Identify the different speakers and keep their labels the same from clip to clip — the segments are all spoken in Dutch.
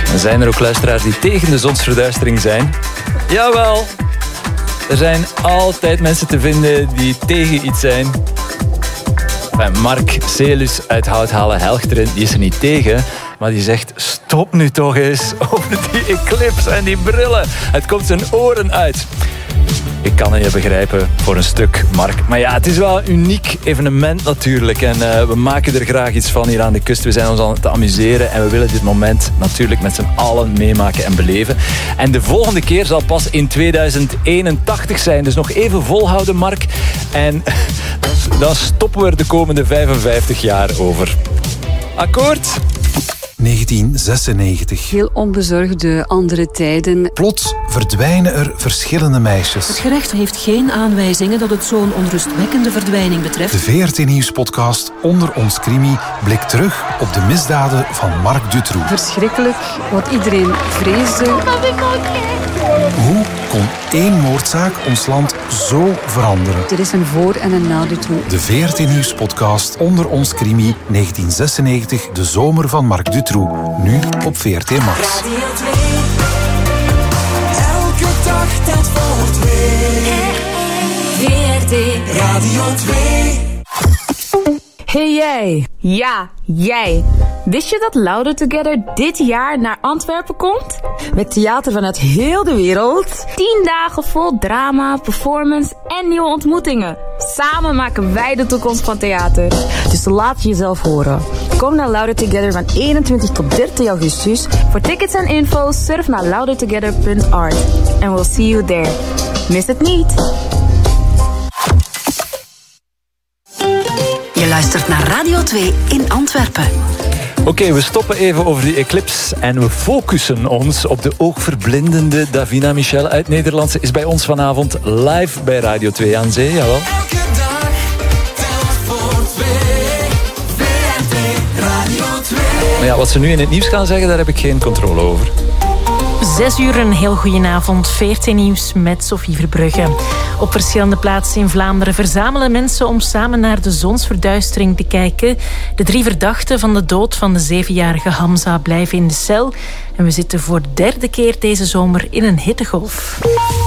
Speaker 1: Zijn er ook luisteraars die tegen de zonsverduistering zijn? Jawel! Er zijn altijd mensen te vinden die tegen iets zijn. Mark Celus uit Houthalen Helchteren, die is er niet tegen, maar die zegt, stop nu toch eens over die eclipse en die brillen. Het komt zijn oren uit. Ik kan het je begrijpen voor een stuk, Mark. Maar ja, het is wel een uniek evenement natuurlijk. En we maken er graag iets van hier aan de kust. We zijn ons aan het amuseren en we willen dit moment natuurlijk met z'n allen meemaken en beleven. En de volgende keer zal pas in 2081 zijn. Dus nog even volhouden, Mark. En dan stoppen we er de komende 55 jaar over. Akkoord?
Speaker 2: 1996.
Speaker 3: Heel onbezorgde andere tijden.
Speaker 2: Plots verdwijnen er verschillende meisjes.
Speaker 4: Het gerecht heeft geen aanwijzingen dat het zo'n onrustwekkende verdwijning betreft.
Speaker 2: De VRT Nieuws-podcast Onder ons Crimi blikt terug op de misdaden van Marc Dutroux.
Speaker 3: Verschrikkelijk, wat iedereen vreesde.
Speaker 2: Hoe kon één moordzaak ons land zo veranderen?
Speaker 3: Er is een voor- en een na Dutroux.
Speaker 2: De VRT Nieuws-podcast Onder ons Crimi 1996, de zomer van Marc Dutroux. Nu op VRT Max.
Speaker 5: Radio 2. Elke dag telt voor twee. VRT Radio 2.
Speaker 6: Hey jij. Ja, jij. Wist je dat Louder Together dit jaar naar Antwerpen komt? Met theater vanuit heel de wereld. 10 dagen vol drama, performance en nieuwe ontmoetingen. Samen maken wij de toekomst van theater. Dus laat jezelf horen. Kom naar Louder Together van 21 tot 30 augustus. Voor tickets en info surf naar loudertogether.art. And we'll see you there. Mis het niet.
Speaker 4: Je luistert naar Radio 2 in Antwerpen.
Speaker 1: Oké, we stoppen even over die eclipse en we focussen ons op de oogverblindende Davina Michel uit Nederland. Ze is bij ons vanavond live bij Radio 2 aan Zee, jawel.
Speaker 5: Elke dag telt voor twee. VRT Radio 2.
Speaker 1: Maar ja, wat ze nu in het nieuws gaan zeggen, daar heb ik geen controle over.
Speaker 7: 6 uur, een heel goedenavond. VRT Nieuws met Sophie Verbrugge. Op verschillende plaatsen in Vlaanderen verzamelen mensen om samen naar de zonsverduistering te kijken. De 3 verdachten van de dood van de 7-jarige Hamza blijven in de cel. En we zitten voor de 3e keer deze zomer in een hittegolf.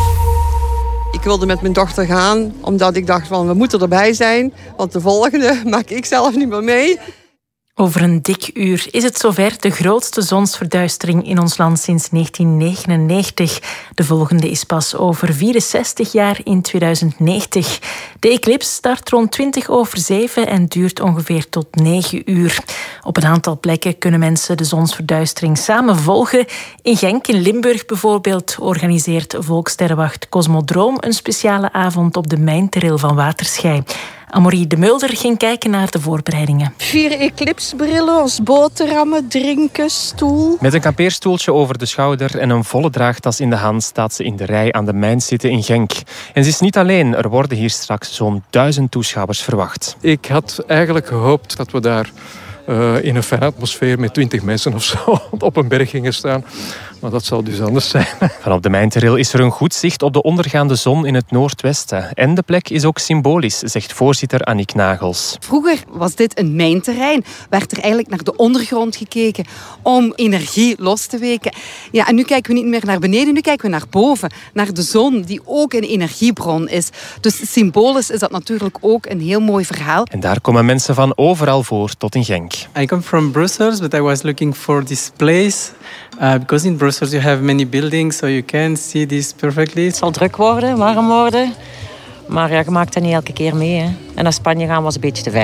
Speaker 8: Ik wilde met mijn dochter gaan, omdat ik dacht van we moeten erbij zijn. Want de volgende maak ik zelf niet meer mee.
Speaker 7: Over een dik uur is het zover, de grootste zonsverduistering in ons land sinds 1999. De volgende is pas over 64 jaar in 2090. De eclipse start rond 7:20 en duurt ongeveer tot 9 uur. Op een aantal plekken kunnen mensen de zonsverduistering samen volgen. In Genk, in Limburg bijvoorbeeld, organiseert Volkssterrenwacht Cosmodroom een speciale avond op de mijnteril van Waterschei. Amorie de Mulder ging kijken naar de voorbereidingen.
Speaker 9: 4 eclipsebrillen als boterhammen, drinken, stoel.
Speaker 10: Met een kampeerstoeltje over de schouder en een volle draagtas in de hand staat ze in de rij aan de mijn zitten in Genk. En ze is niet alleen, er worden hier straks zo'n 1000 toeschouwers verwacht.
Speaker 11: Ik had eigenlijk gehoopt dat we daar in een fijne atmosfeer met 20 mensen of zo op een berg gingen staan. Maar dat zal dus anders zijn.
Speaker 10: Vanop de mijnteril is er een goed zicht op de ondergaande zon in het noordwesten. En de plek is ook symbolisch, zegt voorzitter Annick Nagels.
Speaker 12: Vroeger was dit een mijnterrein. Werd er eigenlijk naar de ondergrond gekeken om energie los te weken. Ja, en nu kijken we niet meer naar beneden, nu kijken we naar boven. Naar de zon, die ook een energiebron is. Dus symbolisch is dat natuurlijk ook een heel mooi verhaal.
Speaker 10: En daar komen mensen van overal voor tot in Genk.
Speaker 13: I come from Brussels, but I was looking for this place. Because in Brussels you have many buildings, so you can see this perfectly.
Speaker 14: Het zal druk worden, warm worden. Maar ja, je maakt dat niet elke keer mee. Hè. En naar Spanje gaan was een beetje te ver.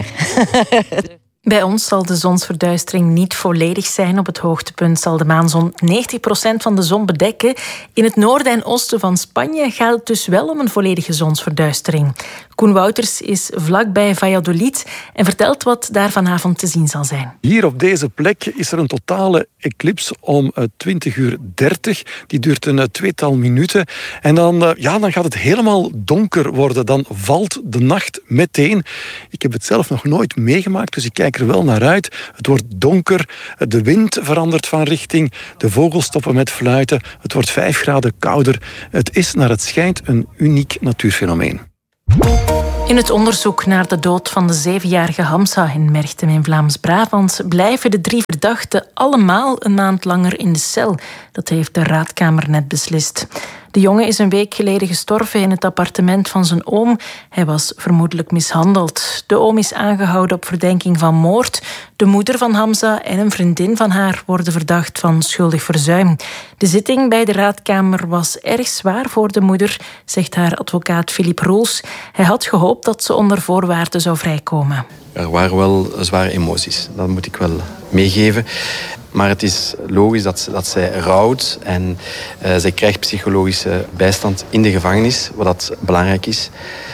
Speaker 7: Bij ons zal de zonsverduistering niet volledig zijn. Op het hoogtepunt zal de maan zo'n 90% van de zon bedekken. In het noorden en oosten van Spanje gaat het dus wel om een volledige zonsverduistering. Koen Wouters is vlakbij Valladolid en vertelt wat daar vanavond te zien zal zijn.
Speaker 15: Hier op deze plek is er een totale eclipse om 20:30. Die duurt een 2-tal minuten. En dan gaat het helemaal donker worden. Dan valt de nacht meteen. Ik heb het zelf nog nooit meegemaakt, dus ik kijk er wel naar uit. Het wordt donker, de wind verandert van richting, de vogels stoppen met fluiten, het wordt 5 graden kouder. Het is naar het schijnt een uniek natuurfenomeen.
Speaker 7: In het onderzoek naar de dood van de 7-jarige Hamza in Merchtem in Vlaams-Brabant blijven de 3 verdachten allemaal een maand langer in de cel. Dat heeft de raadkamer net beslist. De jongen is een week geleden gestorven in het appartement van zijn oom. Hij was vermoedelijk mishandeld. De oom is aangehouden op verdenking van moord. De moeder van Hamza en een vriendin van haar worden verdacht van schuldig verzuim. De zitting bij de raadkamer was erg zwaar voor de moeder, zegt haar advocaat Philippe Roels. Hij had gehoopt dat ze onder voorwaarden zou vrijkomen.
Speaker 16: Er waren wel zware emoties, dat moet ik wel meegeven. Maar het is logisch dat zij rouwt en zij krijgt psychologische bijstand in de gevangenis, wat dat belangrijk is.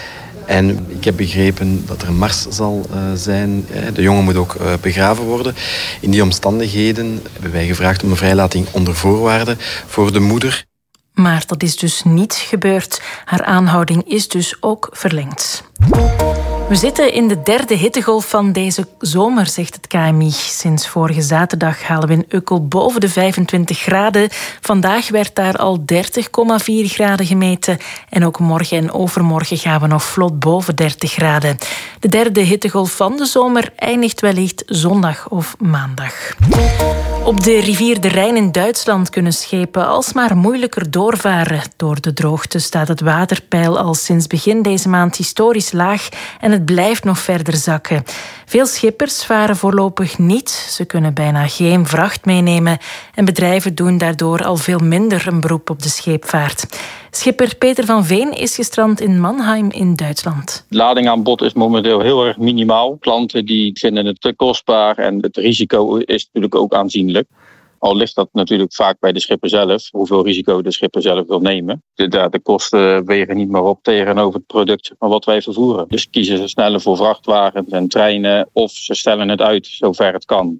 Speaker 16: En ik heb begrepen dat er een mars zal zijn. De jongen moet ook begraven worden. In die omstandigheden hebben wij gevraagd om een vrijlating onder voorwaarden voor de moeder.
Speaker 7: Maar dat is dus niet gebeurd. Haar aanhouding is dus ook verlengd. We zitten in de 3e hittegolf van deze zomer, zegt het KMI. Sinds vorige zaterdag halen we in Ukkel boven de 25 graden. Vandaag werd daar al 30,4 graden gemeten. En ook morgen en overmorgen gaan we nog vlot boven 30 graden. De 3e hittegolf van de zomer eindigt wellicht zondag of maandag. Op de rivier de Rijn in Duitsland kunnen schepen alsmaar moeilijker doorvaren. Door de droogte staat het waterpeil al sinds begin deze maand historisch laag en het blijft nog verder zakken. Veel schippers varen voorlopig niet. Ze kunnen bijna geen vracht meenemen en bedrijven doen daardoor al veel minder een beroep op de scheepvaart. Schipper Peter van Veen is gestrand in Mannheim in Duitsland.
Speaker 17: De lading aan bod is momenteel heel erg minimaal. Klanten die vinden het te kostbaar en het risico is natuurlijk ook aanzienlijk. Al ligt dat natuurlijk vaak bij de schipper zelf, hoeveel risico de schipper zelf wil nemen. De kosten wegen niet meer op tegenover het product van wat wij vervoeren. Dus kiezen ze sneller voor vrachtwagens en treinen of ze stellen het uit zover het kan.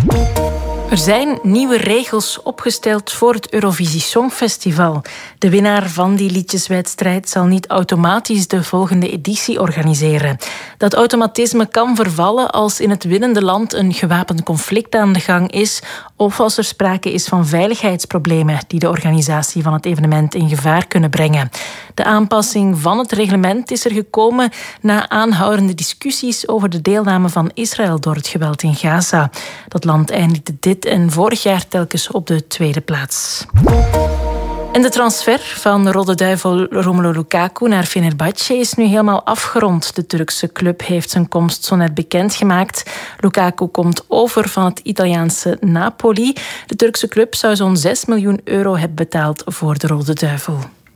Speaker 7: Er zijn nieuwe regels opgesteld voor het Eurovisie Songfestival. De winnaar van die liedjeswedstrijd zal niet automatisch de volgende editie organiseren. Dat automatisme kan vervallen als in het winnende land een gewapend conflict aan de gang is of als er sprake is van veiligheidsproblemen die de organisatie van het evenement in gevaar kunnen brengen. De aanpassing van het reglement is er gekomen na aanhoudende discussies over de deelname van Israël door het geweld in Gaza. Dat land eindigde dit en vorig jaar telkens op de 2e plaats. En de transfer van Rode Duivel Romelu Lukaku naar Fenerbahce is nu helemaal afgerond. De Turkse club heeft zijn komst zo net bekendgemaakt. Lukaku komt over van het Italiaanse Napoli. De Turkse club zou zo'n 6 miljoen euro hebben betaald voor de Rode Duivel.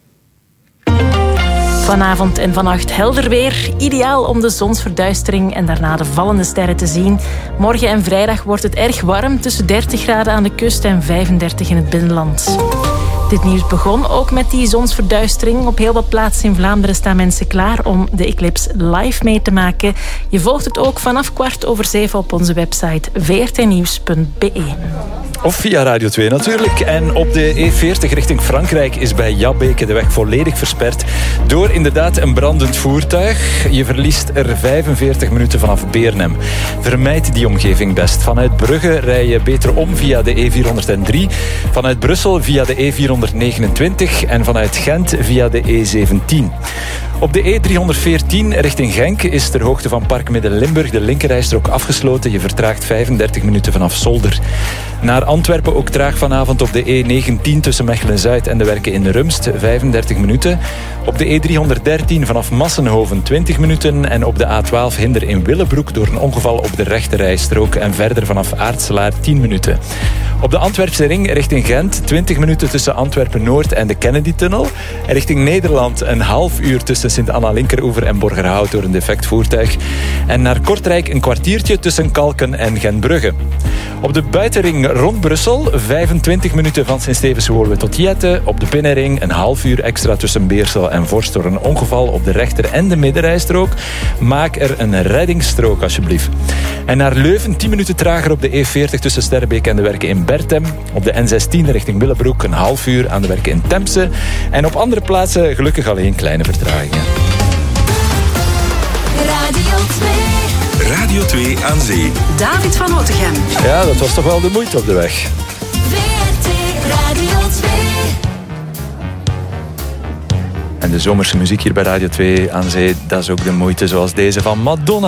Speaker 7: Vanavond en vannacht helder weer. Ideaal om de zonsverduistering en daarna de vallende sterren te zien. Morgen en vrijdag wordt het erg warm, tussen 30 graden aan de kust en 35 in het binnenland. Dit nieuws begon ook met die zonsverduistering. Op heel wat plaatsen in Vlaanderen staan mensen klaar om de eclipse live mee te maken. Je volgt het ook vanaf 6:15 op onze website vrtnieuws.be.
Speaker 1: Of via Radio 2 natuurlijk. En op de E40 richting Frankrijk is bij Jabbeke de weg volledig versperd door inderdaad een brandend voertuig. Je verliest er 45 minuten vanaf Beernem. Vermijd die omgeving best. Vanuit Brugge rij je beter om via de E403. Vanuit Brussel via de E429 en vanuit Gent via de E17. Op de E314 richting Genk is ter hoogte van Park Midden-Limburg de linkerrijstrook afgesloten. Je vertraagt 35 minuten vanaf Zolder. Naar Antwerpen ook traag vanavond op de E19 tussen Mechelen-Zuid en de Werken in Rumst, 35 minuten. Op de E313 vanaf Massenhoven 20 minuten en op de A12 hinder in Willebroek door een ongeval op de rechterrijstrook en verder vanaf Aartselaar 10 minuten. Op de Antwerpse ring richting Gent 20 minuten tussen Antwerpen-Noord en de Kennedy-tunnel. En richting Nederland een half uur tussen Sint-Anna-Linkeroever en Borgerhout door een defect voertuig. En naar Kortrijk een kwartiertje tussen Kalken en Gentbrugge. Op de buitenring rond Brussel 25 minuten van Sint-Stevens-Woluwe tot Jette. Op de binnenring een half uur extra tussen Beersel en Vorst door een ongeval op de rechter- en de middenrijstrook. Maak er een reddingsstrook alsjeblieft. En naar Leuven 10 minuten trager op de E40 tussen Sterrebeek en de Werken in Bertem. Op de N16 richting Willebroek een half uur aan de Werken in Temse. En op andere plaatsen gelukkig alleen kleine vertragingen.
Speaker 5: Radio 2 aan zee.
Speaker 3: David van Otegem.
Speaker 1: Ja, dat was toch wel de moeite op de weg.
Speaker 5: VRT Radio 2.
Speaker 1: En de zomerse muziek hier bij Radio 2 aan zee, dat is ook de moeite, zoals deze van Madonna.